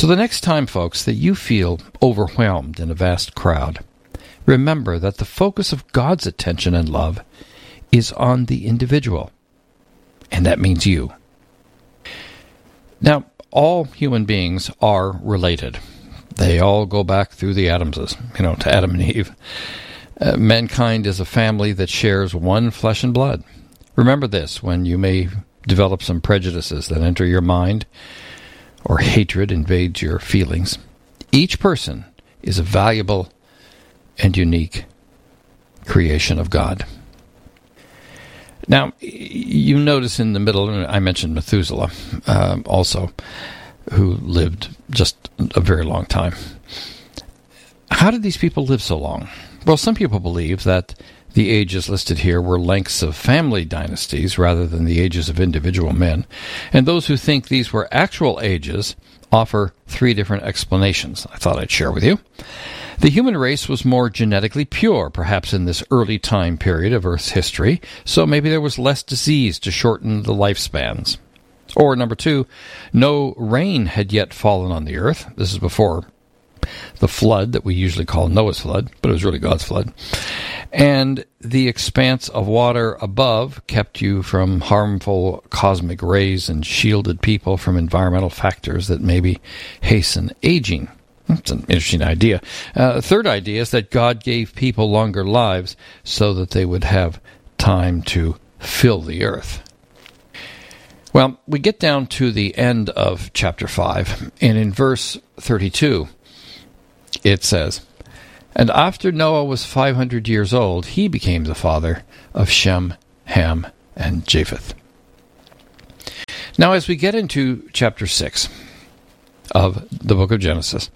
So the next time, folks, that you feel overwhelmed in a vast crowd, remember that the focus of God's attention and love is on the individual. And that means you. Now, all human beings are related. They all go back through the Adamses, to Adam and Eve. Mankind is a family that shares one flesh and blood. Remember this when you may develop some prejudices that enter your mind or hatred invades your feelings. Each person is a valuable and unique creation of God. Now, you notice in the middle, I mentioned Methuselah also, who lived just a very long time. How did these people live so long? Well, some people believe that the ages listed here were lengths of family dynasties rather than the ages of individual men. And those who think these were actual ages offer three different explanations I thought I'd share with you. The human race was more genetically pure, perhaps in this early time period of Earth's history, so maybe there was less disease to shorten the lifespans. Or number two, no rain had yet fallen on the earth. This is before the flood that we usually call Noah's flood, but it was really God's flood. And the expanse of water above kept you from harmful cosmic rays and shielded people from environmental factors that maybe hasten aging. That's an interesting idea. Third idea is that God gave people longer lives so that they would have time to fill the earth. Well, we get down to the end of chapter 5, and in verse 32, it says, "And after Noah was 500 years old, he became the father of Shem, Ham, and Japheth." Now, as we get into chapter 6 of the book of Genesis,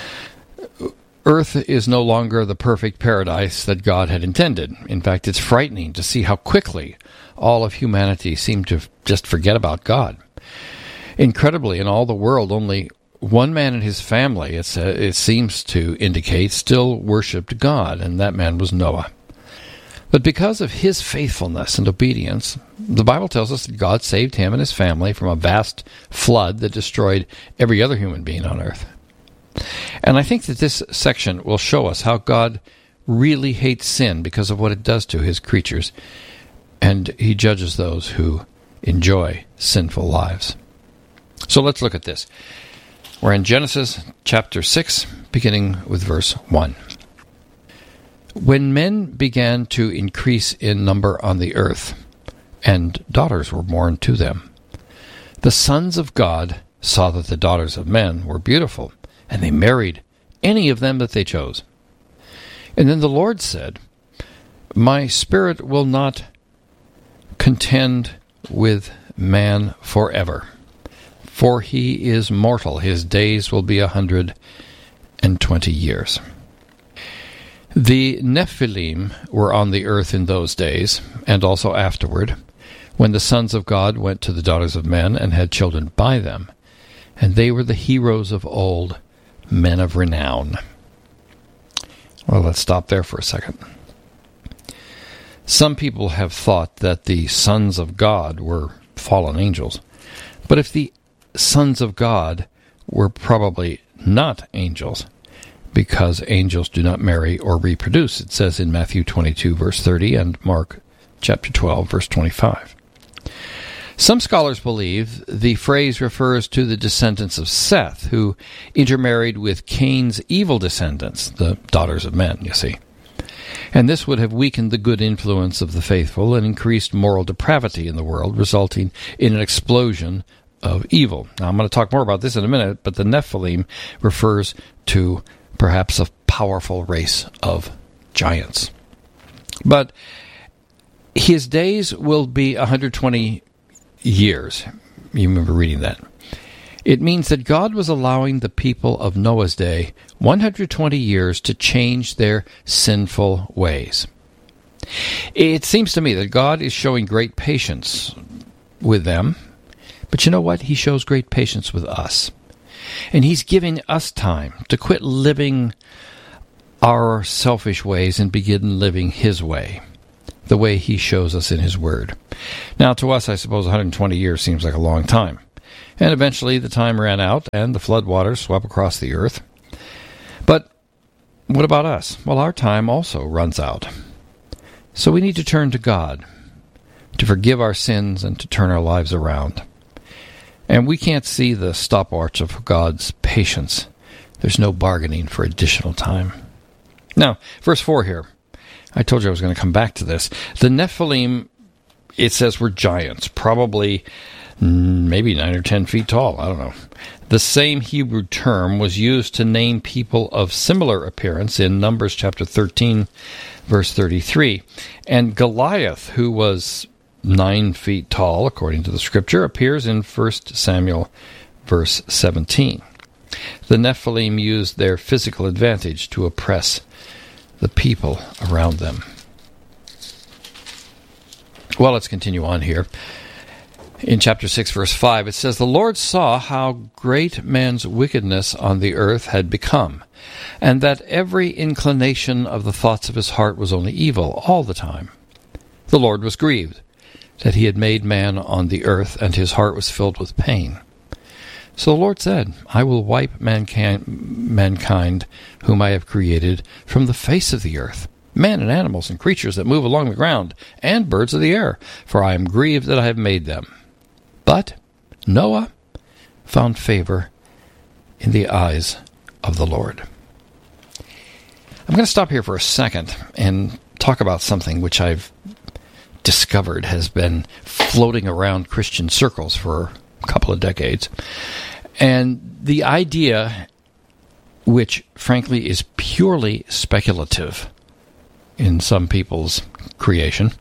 Earth is no longer the perfect paradise that God had intended. In fact, it's frightening to see how quickly all of humanity seemed to just forget about God. Incredibly, in all the world, only one man and his family, it seems to indicate, still worshipped God, and that man was Noah. But because of his faithfulness and obedience, the Bible tells us that God saved him and his family from a vast flood that destroyed every other human being on earth. And I think that this section will show us how God really hates sin because of what it does to his creatures, and he judges those who enjoy sinful lives. So let's look at this. We're in Genesis chapter 6, beginning with verse 1. "When men began to increase in number on the earth, and daughters were born to them, the sons of God saw that the daughters of men were beautiful, and they married any of them that they chose. And then the Lord said, 'My spirit will not contend with man forever, for he is mortal. His days will be 120 years.'" The Nephilim were on the earth in those days, and also afterward, when the sons of God went to the daughters of men and had children by them, and they were the heroes of old, men of renown. Well, let's stop there for a second. Some people have thought that the sons of God were fallen angels, but if the sons of God were probably not angels, because angels do not marry or reproduce. It says in Matthew 22, verse 30, and Mark chapter 12, verse 25. Some scholars believe the phrase refers to the descendants of Seth, who intermarried with Cain's evil descendants, the daughters of men, you see. And this would have weakened the good influence of the faithful and increased moral depravity in the world, resulting in an explosion of evil. Now, I'm going to talk more about this in a minute, but the Nephilim refers to perhaps a powerful race of giants. But his days will be 120 years. You remember reading that. It means that God was allowing the people of Noah's day 120 years to change their sinful ways. It seems to me that God is showing great patience with them, but you know what? He shows great patience with us. And he's giving us time to quit living our selfish ways and begin living his way, the way he shows us in his word. Now, to us, I suppose 120 years seems like a long time. and eventually the time ran out and the flood waters swept across the earth. But what about us? Well, our time also runs out. So we need to turn to God, to forgive our sins and to turn our lives around. And we can't see the stopwatch of God's patience. There's no bargaining for additional time. Now, verse 4 here. I told you I was going to come back to this. The Nephilim, it says, were giants, probably maybe 9 or 10 feet tall. I don't know. The same Hebrew term was used to name people of similar appearance in Numbers chapter 13, verse 33. And Goliath, who was 9 feet tall, according to the scripture, appears in 1 Samuel, verse 17. The Nephilim used their physical advantage to oppress the people around them. Well, let's continue on here. In chapter 6, verse 5, it says, "The Lord saw how great man's wickedness on the earth had become, and that every inclination of the thoughts of his heart was only evil all the time. The Lord was grieved that he had made man on the earth, and his heart was filled with pain. So the Lord said, I will wipe mankind whom I have created from the face of the earth, men and animals and creatures that move along the ground, and birds of the air, for I am grieved that I have made them. But Noah found favor in the eyes of the Lord." I'm going to stop here for a second and talk about something which I've discovered has been floating around Christian circles for a couple of decades. And the idea, which frankly is purely speculative in some people's creation,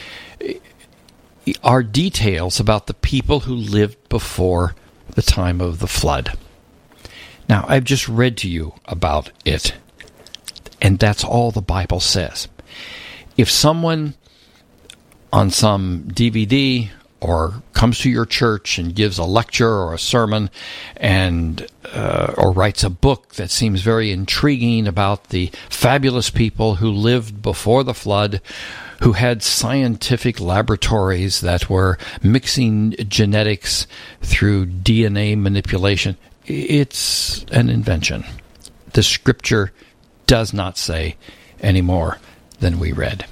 are details about the people who lived before the time of the flood. Now, I've just read to you about it, and that's all the Bible says. If someone on some DVD or comes to your church and gives a lecture or a sermon and or writes a book that seems very intriguing about the fabulous people who lived before the flood, who had scientific laboratories that were mixing genetics through DNA manipulation, it's an invention. The scripture does not say any more than we read.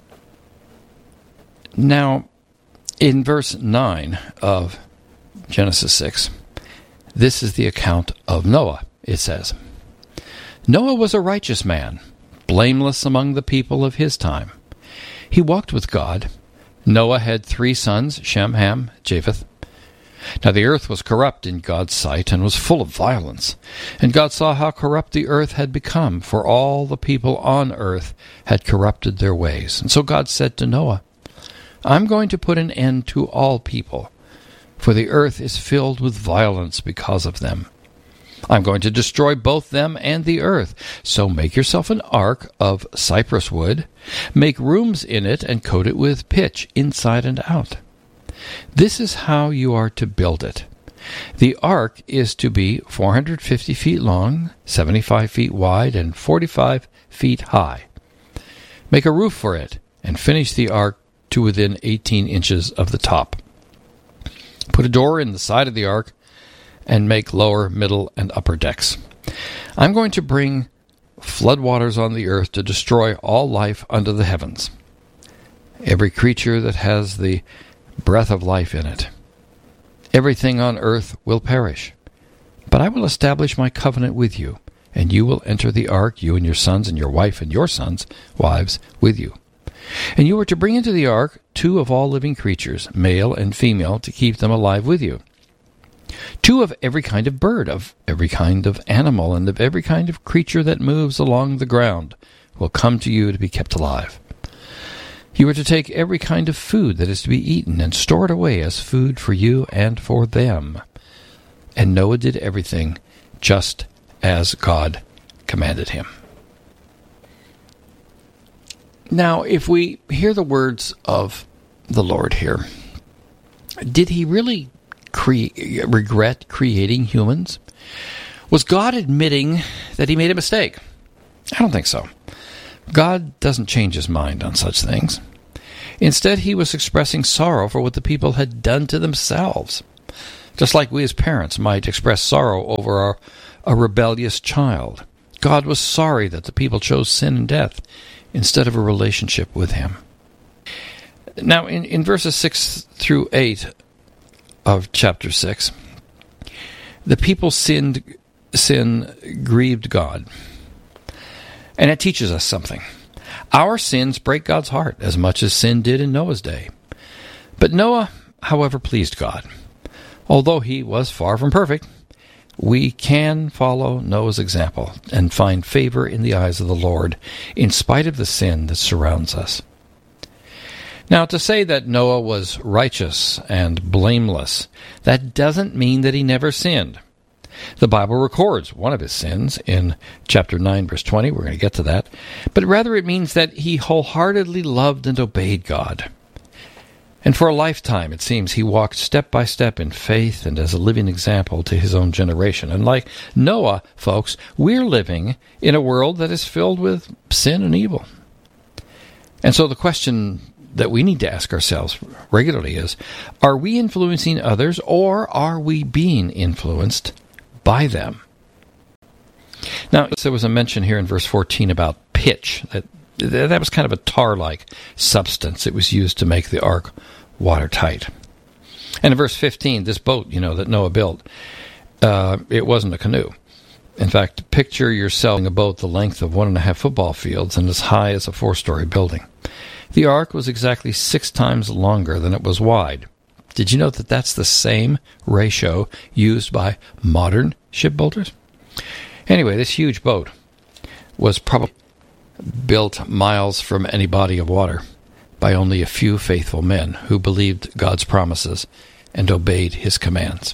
Now, in verse 9 of Genesis 6, this is the account of Noah. It says, "Noah was a righteous man, blameless among the people of his time. He walked with God. Noah had 3 sons, Shem, Ham, Japheth. Now the earth was corrupt in God's sight and was full of violence. And God saw how corrupt the earth had become, for all the people on earth had corrupted their ways. And so God said to Noah, I'm going to put an end to all people, for the earth is filled with violence because of them. I'm going to destroy both them and the earth. So make yourself an ark of cypress wood, make rooms in it, and coat it with pitch inside and out. This is how you are to build it. The ark is to be 450 feet long, 75 feet wide, and 45 feet high. Make a roof for it, and finish the ark to within 18 inches of the top. Put a door in the side of the ark, and make lower, middle, and upper decks. I'm going to bring floodwaters on the earth to destroy all life under the heavens, every creature that has the breath of life in it. Everything on earth will perish, but I will establish my covenant with you, and you will enter the ark, you and your sons and your wife and your sons' wives with you. And you are to bring into the ark 2 of all living creatures, male and female, to keep them alive with you. 2 of every kind of bird, of every kind of animal, and of every kind of creature that moves along the ground will come to you to be kept alive. You are to take every kind of food that is to be eaten and store it away as food for you and for them. And Noah did everything just as God commanded him. Now, if we hear the words of the Lord here, did he really regret creating humans? Was God admitting that he made a mistake? I don't think so. God doesn't change his mind on such things. Instead, he was expressing sorrow for what the people had done to themselves. just like we as parents might express sorrow over a rebellious child. God was sorry that the people chose sin and death instead of a relationship with him. Now, in verses 6 through 8 of chapter 6, the people's sin grieved God. And it teaches us something. Our sins break God's heart as much as sin did in Noah's day. But Noah, however, pleased God. Although he was far from perfect, we can follow Noah's example and find favor in the eyes of the Lord in spite of the sin that surrounds us. Now, to say that Noah was righteous and blameless, that doesn't mean that he never sinned. The Bible records one of his sins in chapter 9, verse 20. We're going to get to that. But rather it means that he wholeheartedly loved and obeyed God. And for a lifetime, it seems, he walked step by step in faith and as a living example to his own generation. And like Noah, folks, we're living in a world that is filled with sin and evil. And so the question that we need to ask ourselves regularly is, are we influencing others or are we being influenced by them? Now, there was a mention here in verse 14 about pitch. That was kind of a tar-like substance. It was used to make the ark watertight. And in verse 15, this boat, that Noah built, it wasn't a canoe. In fact, picture yourself in a boat the length of 1.5 football fields and as high as a 4-story building. The ark was exactly 6 times longer than it was wide. Did you know that that's the same ratio used by modern shipbuilders? Anyway, this huge boat was probably built miles from any body of water by only a few faithful men who believed God's promises and obeyed his commands.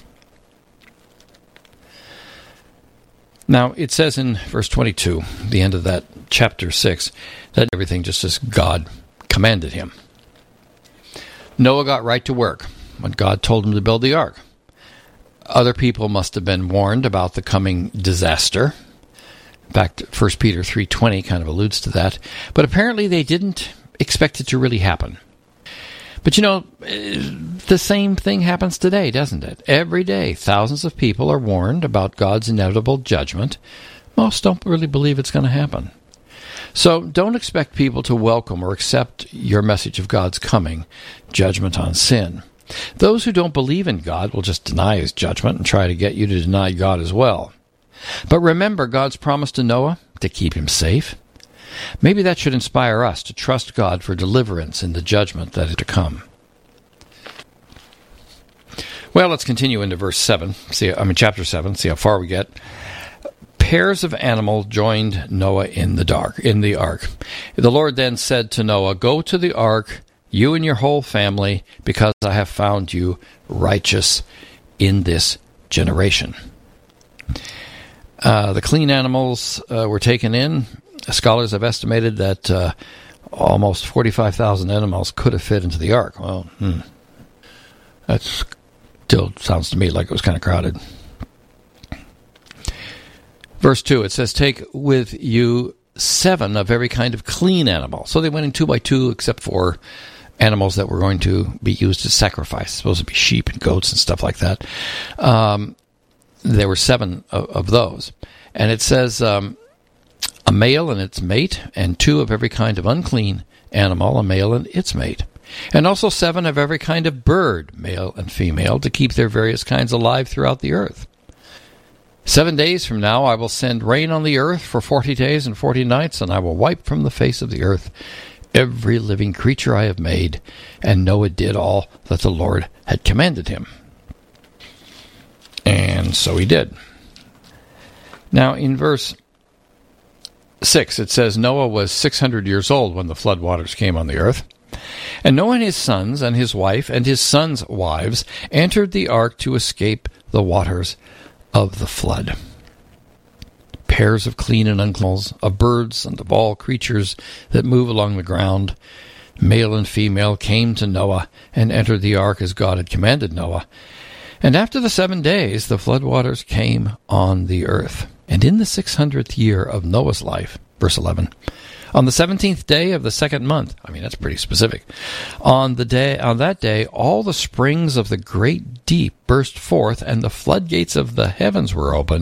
Now, it says in verse 22, the end of that chapter 6, that everything just as God commanded him. Noah got right to work when God told him to build the ark. Other people must have been warned about the coming disaster. In fact, 1 Peter 3:20 kind of alludes to that. But apparently they didn't expect it to really happen. But the same thing happens today, doesn't it? Every day, thousands of people are warned about God's inevitable judgment. Most don't really believe it's going to happen. So don't expect people to welcome or accept your message of God's coming judgment on sin. Those who don't believe in God will just deny his judgment and try to get you to deny God as well. But remember God's promise to Noah to keep him safe. Maybe that should inspire us to trust God for deliverance in the judgment that is to come. Well, let's continue into verse 7. Chapter 7. See how far we get. Pairs of animals joined Noah in the ark. The Lord then said to Noah, "Go to the ark, you and your whole family, because I have found you righteous in this generation." The clean animals were taken in. Scholars have estimated that almost 45,000 animals could have fit into the ark. Well, that still sounds to me like it was kind of crowded. Verse 2, it says, "Take with you 7 of every kind of clean animal." So they went in 2 by 2, except for animals that were going to be used as sacrifice. Supposed to be sheep and goats and stuff like that. There were 7 of those. And it says, a male and its mate, and 2 of every kind of unclean animal, a male and its mate. And also 7 of every kind of bird, male and female, to keep their various kinds alive throughout the earth. 7 days from now I will send rain on the earth for 40 days and 40 nights, and I will wipe from the face of the earth every living creature I have made. And Noah did all that the Lord had commanded him. And so he did. Now in verse 6 it says, Noah was 600 years old when the flood waters came on the earth. And Noah and his sons and his wife and his sons' wives entered the ark to escape the waters of the flood. Pairs of clean and unclean animals, of birds and of all creatures that move along the ground, male and female, came to Noah and entered the ark as God had commanded Noah. And after the 7 days, the flood waters came on the earth. And in the 600th year of Noah's life, verse 11, On the 17th day of the second month, I mean, that's pretty specific. On that day, all the springs of the great deep burst forth, and the floodgates of the heavens were opened,